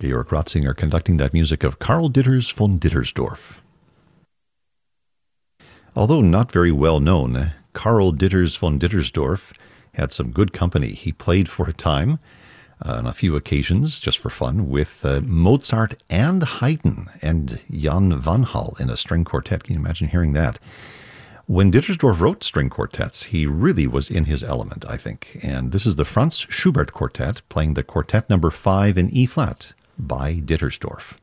Georg Ratzinger conducting that music of Karl Ditters von Dittersdorf. Although not very well known, Karl Ditters von Dittersdorf had some good company. He played for a time, on a few occasions, just for fun, with Mozart and Haydn and Jan van Hal in a string quartet. Can you imagine hearing that? When Dittersdorf wrote string quartets, he really was in his element, I think. And this is the Franz Schubert Quartet playing the Quartet number 5 in E-flat by Dittersdorf.